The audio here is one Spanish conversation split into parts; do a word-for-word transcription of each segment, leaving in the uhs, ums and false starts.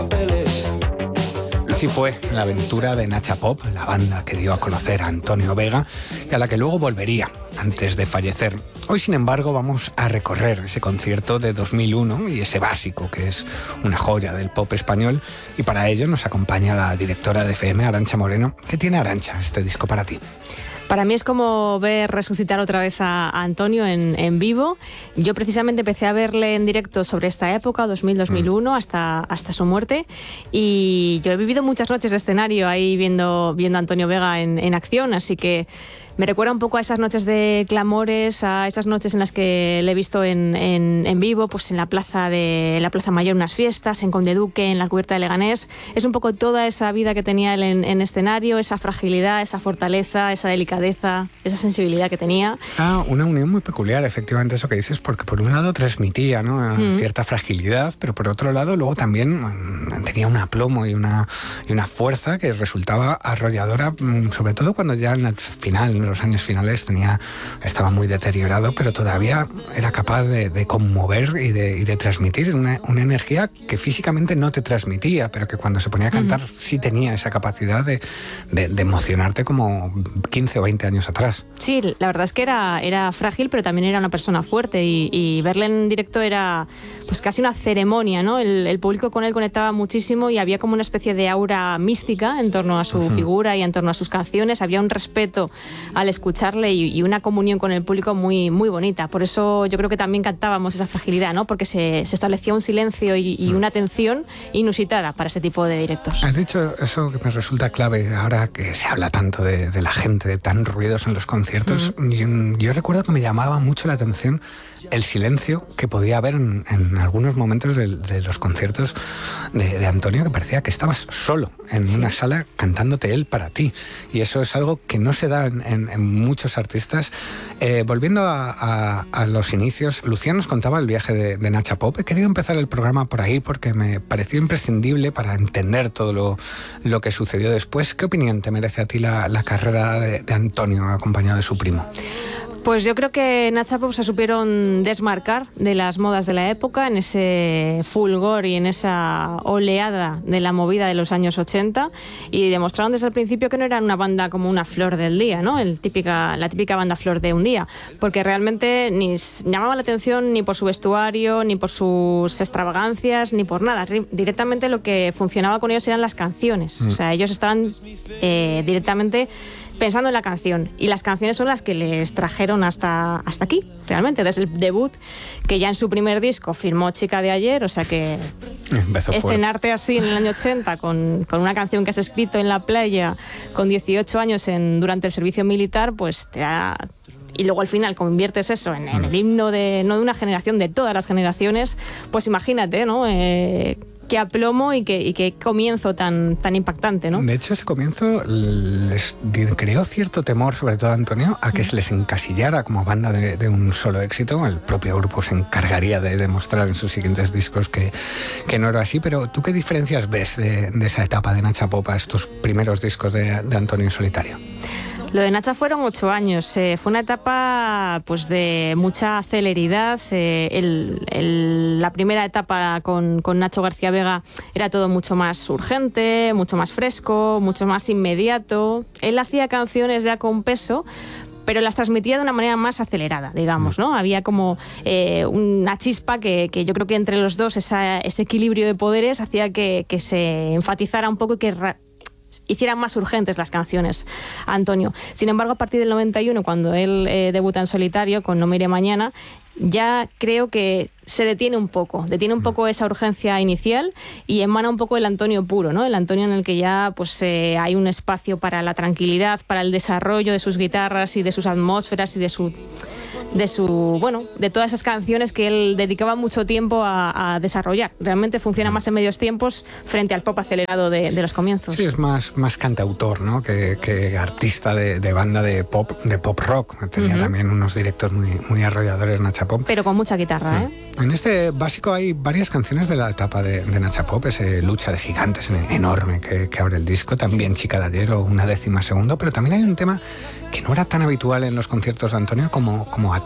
papeles. Así fue la aventura de Nacha Pop, la banda que dio a conocer a Antonio Vega y a la que luego volvería antes de fallecer. Hoy, sin embargo, vamos a recorrer ese concierto de dos mil uno y ese básico que es una joya del pop español, y para ello nos acompaña la directora de F M, Arantxa Moreno. ¿Qué tiene, Arantxa, este disco para ti? Para mí es como ver resucitar otra vez a, a Antonio en, en vivo. Yo precisamente empecé a verle en directo sobre esta época, dos mil, dos mil uno, mm. hasta, hasta su muerte. Y yo he vivido muchas noches de escenario ahí viendo, viendo a Antonio Vega en, en acción, así que me recuerda un poco a esas noches de clamores, a esas noches en las que le he visto en, en, en vivo, pues en la plaza de la Plaza Mayor, unas fiestas, en Conde Duque, en la Cubierta de Leganés. Es un poco toda esa vida que tenía él en, en escenario, esa fragilidad, esa fortaleza, esa delicadeza, esa sensibilidad que tenía. Ah, una unión muy peculiar, efectivamente, eso que dices, porque por un lado transmitía, ¿no?, mm. cierta fragilidad, pero por otro lado luego también tenía un aplomo y una, y una fuerza que resultaba arrolladora, sobre todo cuando ya en el final, en los años finales, tenía, estaba muy deteriorado, pero todavía era capaz de, de conmover y de, y de transmitir una, una energía que físicamente no te transmitía, pero que cuando se ponía a cantar uh-huh. sí tenía esa capacidad de, de, de emocionarte como quince o veinte años atrás. Sí, la verdad es que era, era frágil, pero también era una persona fuerte, y, y verle en directo era pues casi una ceremonia, ¿no? El, el público con él conectaba muchísimo y había como una especie de aura mística en torno a su uh-huh. figura y en torno a sus canciones. Había un respeto al escucharle y, y una comunión con el público muy, muy bonita. Por eso yo creo que también cantábamos esa fragilidad, ¿no? Porque se, se establecía un silencio y, y una atención inusitada para este tipo de directos. Has dicho eso que me resulta clave ahora que se habla tanto de, de la gente, de tan ruidos en los conciertos. Uh-huh. Yo, yo recuerdo que me llamaba mucho la atención el silencio que podía haber en, en algunos momentos de, de los conciertos de, de Antonio, que parecía que estabas solo en sí. una sala cantándote él para ti, y eso es algo que no se da en, en, en muchos artistas. Eh, volviendo a, a, a los inicios, Lucía nos contaba el viaje de, de Nacha Pop. He querido empezar el programa por ahí porque me pareció imprescindible para entender todo lo, lo que sucedió después. ¿Qué opinión te merece a ti la, la carrera de, de Antonio acompañado de su primo? Pues yo creo que Nacha Pop se supieron desmarcar de las modas de la época, en ese fulgor y en esa oleada de la movida de los años ochenta, y demostraron desde el principio que no eran una banda como una flor del día, ¿no? El típica, la típica banda flor de un día, porque realmente ni llamaba la atención ni por su vestuario, ni por sus extravagancias, ni por nada. Directamente lo que funcionaba con ellos eran las canciones. Mm. O sea, ellos estaban eh, directamente pensando en la canción, y las canciones son las que les trajeron hasta, hasta aquí, realmente, desde el debut, que ya en su primer disco firmó Chica de Ayer, o sea que escenarte así en el año ochenta con, con una canción que has escrito en la playa con dieciocho años en, durante el servicio militar, pues te ha... Y luego al final conviertes eso en, en el himno de, no de una generación, de todas las generaciones, pues imagínate, ¿no? Eh, qué aplomo y qué, y qué comienzo tan, tan impactante, ¿no? De hecho, ese comienzo les creó cierto temor, sobre todo a Antonio, a que se les encasillara como banda de, de un solo éxito. El propio grupo se encargaría de demostrar en sus siguientes discos que, que no era así. Pero ¿tú qué diferencias ves de, de esa etapa de Nacha Pop a estos primeros discos de, de Antonio en solitario? Lo de Nacha fueron ocho años, eh, fue una etapa pues de mucha celeridad. Eh, el, el, la primera etapa con, con Nacho García Vega era todo mucho más urgente, mucho más fresco, mucho más inmediato. Él hacía canciones ya con peso, pero las transmitía de una manera más acelerada, digamos, ¿no? Había como eh, una chispa que, que yo creo que entre los dos, esa, ese equilibrio de poderes hacía que, que se enfatizara un poco y que ra- hicieran más urgentes las canciones a Antonio. Sin embargo, a partir del noventa y uno, cuando él eh, debuta en solitario con No me iré mañana, ya creo que se detiene un poco, detiene un poco esa urgencia inicial y emana un poco el Antonio puro, ¿no? El Antonio en el que ya pues eh, hay un espacio para la tranquilidad, para el desarrollo de sus guitarras y de sus atmósferas y de su de su bueno de todas esas canciones que él dedicaba mucho tiempo a, a desarrollar. Realmente funciona más en medios tiempos frente al pop acelerado de, de los comienzos. Sí, es más, más cantautor, ¿no? que, que artista de, de banda de pop, de pop rock. Tenía uh-huh. también unos directos muy, muy arrolladores, Nacha Pop. Pero con mucha guitarra, sí. ¿eh? En este básico hay varias canciones de la etapa de, de Nacha Pop, ese Lucha de Gigantes enorme que, que abre el disco, también Chica de Ayer o Una décima segundo, pero también hay un tema que no era tan habitual en los conciertos de Antonio como, como Atrás,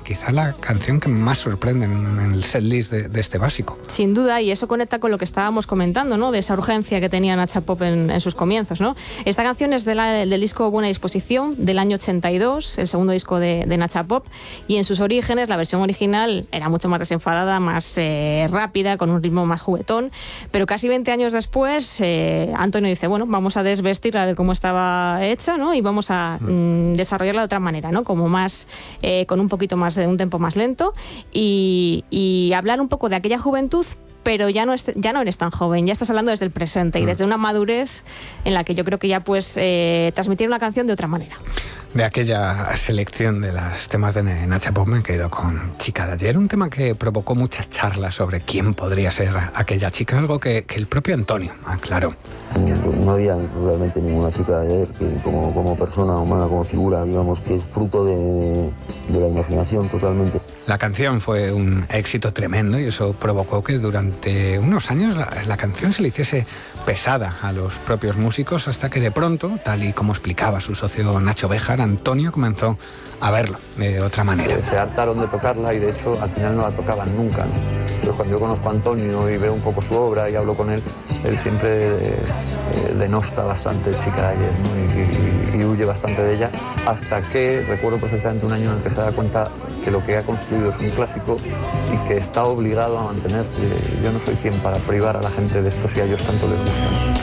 quizá la canción que más sorprende en, en el setlist de, de este básico. Sin duda, y eso conecta con lo que estábamos comentando, ¿no? De esa urgencia que tenía Nacha Pop en, en sus comienzos, ¿no? Esta canción es de la, del disco Buena Disposición, del año ochenta y dos, el segundo disco de, de Nacha Pop, y en sus orígenes la versión original era mucho más desenfadada, más eh, rápida, con un ritmo más juguetón, pero casi veinte años después eh, Antonio dice, bueno, vamos a desvestirla de cómo estaba hecha, ¿no? Y vamos a mm, desarrollarla de otra manera, ¿no? Como más, eh, con un poquito más de un tempo más lento y, y hablar un poco de aquella juventud, pero ya no, es, ya no eres tan joven, ya estás hablando desde el presente y desde una madurez en la que yo creo que ya puedes eh, transmitir una canción de otra manera. De aquella selección de los temas de Nacha Pop me he quedado con Chica de Ayer, un tema que provocó muchas charlas sobre quién podría ser aquella chica, algo que, que el propio Antonio aclaró. No había realmente ninguna chica de ayer que como, como persona humana, como figura, digamos, que es fruto de, de la imaginación totalmente. La canción fue un éxito tremendo y eso provocó que durante unos años la, la canción se le hiciese pesada a los propios músicos, hasta que de pronto, tal y como explicaba su socio Nacho Béjar, Antonio comenzó a verlo de otra manera. Se hartaron de tocarla y de hecho al final no la tocaban nunca, ¿no? Pero cuando yo conozco a Antonio y veo un poco su obra y hablo con él, él siempre eh, denosta bastante Chica de Ayer, ¿no? y, y, y huye bastante de ella, hasta que recuerdo perfectamente un año en el que se da cuenta que lo que ha construido es un clásico y que está obligado a mantener. Yo no soy quien para privar a la gente de esto si a ellos tanto les gusta.